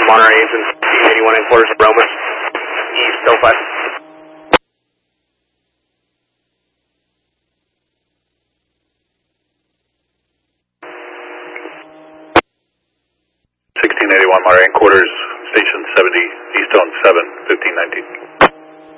Monterey engine, 81 and quarters, Roma, East 05. 1681 Monterey quarters, station 70, East on 7, 1519.